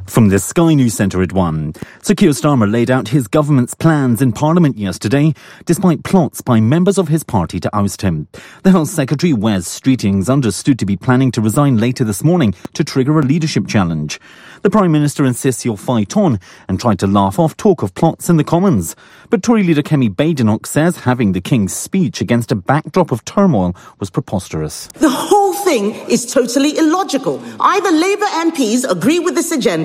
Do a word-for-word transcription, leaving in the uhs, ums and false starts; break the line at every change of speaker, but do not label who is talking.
From the Sky News Centre at one. Sir Keir Starmer laid out his government's plans in Parliament yesterday, despite plots by members of his party to oust him. The Health Secretary, Wes Streeting, is understood to be planning to resign later this morning to trigger a leadership challenge. The Prime Minister insists he'll fight on and tried to laugh off talk of plots in the Commons. But Tory leader Kemi Badenoch says having the King's speech against a backdrop of turmoil was preposterous.
The whole thing is totally illogical. Either Labour M Ps agree with this agenda